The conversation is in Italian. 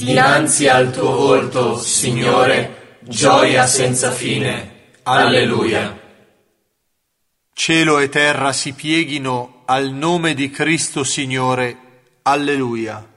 Dinanzi al tuo volto, Signore, gioia senza fine. Alleluia. Cielo e terra si pieghino al nome di Cristo Signore. Alleluia.